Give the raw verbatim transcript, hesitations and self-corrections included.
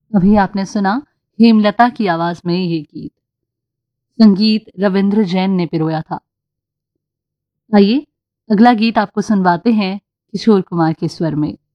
अभी आपने सुना हेमलता की आवाज में ये गीत, संगीत रविंद्र जैन ने पिरोया था। आइए अगला गीत आपको सुनवाते हैं किशोर कुमार के स्वर में।